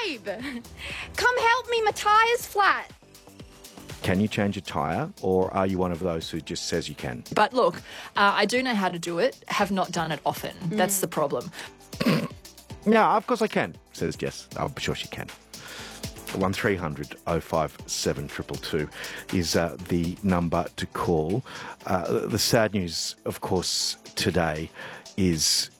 Babe, come help me, my tyre's flat. Can you change a tyre, or are you one of those who just says you can? But look, I do know how to do it, have not done it often. That's the problem. No, of course I can, says Jess. I'm sure she can. 1300 057 222 is the number to call. The sad news, of course, today is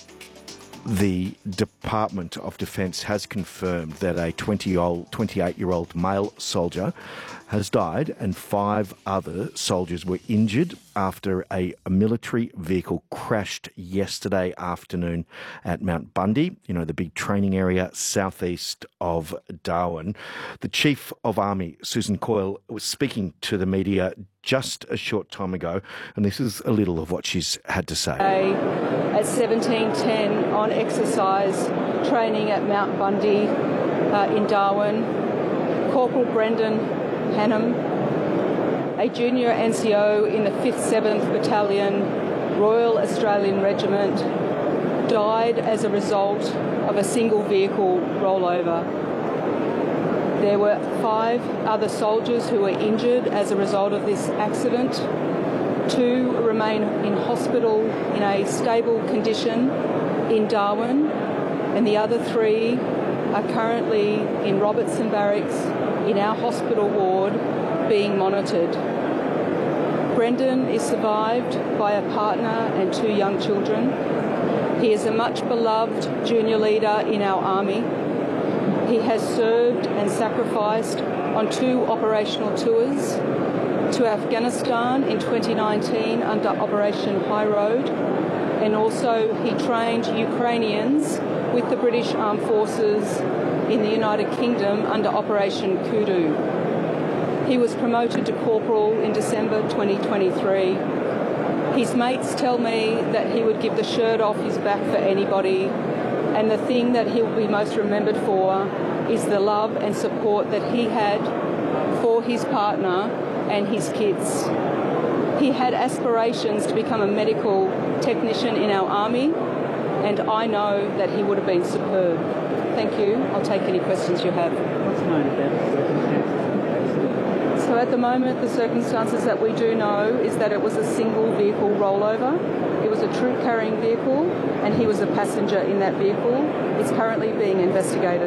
the Department of Defence has confirmed that a 28-year-old male soldier has died and 5 other soldiers were injured after a military vehicle crashed yesterday afternoon at Mount Bundy, the big training area southeast of Darwin. The Chief of Army, Susan Coyle, was speaking to the media just a short time ago, and this is a little of what she's had to say. At 17:10 on exercise training at Mount Bundy in Darwin, Corporal Brendan Hannam, a junior NCO in the 5th 7th Battalion, Royal Australian Regiment, died as a result of a single vehicle rollover. There were 5 other soldiers who were injured as a result of this accident. 2 remain in hospital in a stable condition in Darwin, and the other 3 are currently in Robertson Barracks in our hospital ward being monitored. Brendan is survived by a partner and 2 young children. He is a much beloved junior leader in our army. He has served and sacrificed on 2 operational tours to Afghanistan in 2019 under Operation High Road, and also he trained Ukrainians with the British Armed Forces in the United Kingdom under Operation Kudu. He was promoted to corporal in December 2023. His mates tell me that he would give the shirt off his back for anybody, and the thing that he will be most remembered for is the love and support that he had for his partner and his kids. He had aspirations to become a medical technician in our army, and I know that he would have been superb. Thank you. I'll take any questions you have. What's known about the circumstances? So at the moment, the circumstances that we do know is that it was a single vehicle rollover. It was a troop carrying vehicle, and he was a passenger in that vehicle. It's currently being investigated.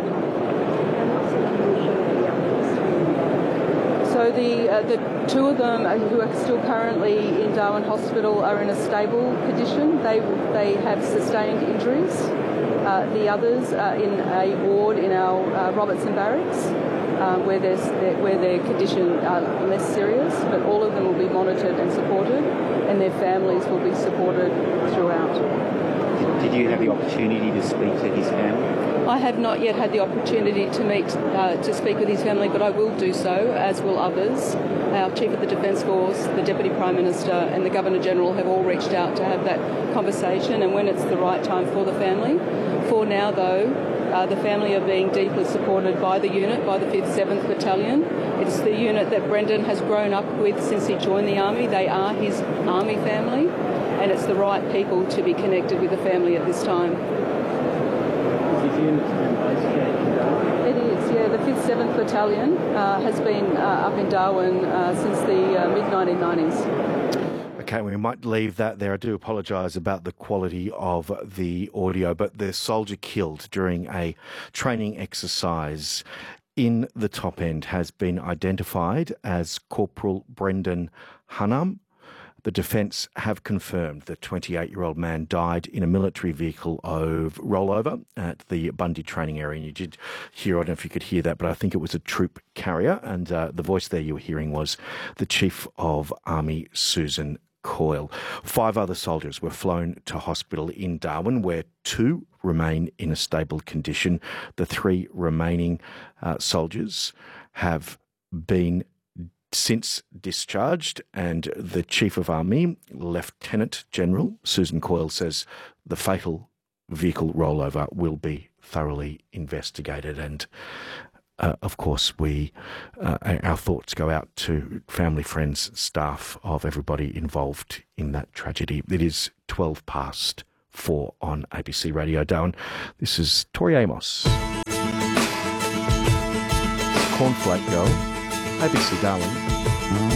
So the 2 of them who are still currently in Darwin Hospital are in a stable condition. They have sustained injuries. The others are in a ward in our Robertson Barracks where their condition are less serious, but all of them will be monitored and supported, and their families will be supported throughout. Did you have the opportunity to speak to his family? I have not yet had the opportunity to speak with his family, but I will do so, as will others. Our Chief of the Defence Force, the Deputy Prime Minister and the Governor-General have all reached out to have that conversation, and when it's the right time for the family. For now, though, the family are being deeply supported by the unit, by the 5th 7th Battalion. It's the unit that Brendan has grown up with since he joined the Army. They are his Army family, and it's the right people to be connected with the family at this time. It is, yeah. The 5th 7th Battalion has been up in Darwin since the mid-1990s. Okay, we might leave that there. I do apologise about the quality of the audio, but the soldier killed during a training exercise in the top end has been identified as Corporal Brendan Hannam. The Defence have confirmed the 28-year-old man died in a military vehicle of rollover at the Bundy training area. And you did hear, I don't know if you could hear that, but I think it was a troop carrier. And the voice there you were hearing was the Chief of Army, Susan Coyle. 5 other soldiers were flown to hospital in Darwin, where 2 remain in a stable condition. The 3 remaining soldiers have been since discharged, and the Chief of Army, Lieutenant General Susan Coyle, says the fatal vehicle rollover will be thoroughly investigated. And of course, our thoughts go out to family, friends, staff of everybody involved in that tragedy. It is 4 on ABC Radio Darwin. This is Tori Amos. Cornflake Girl, ABC Darling.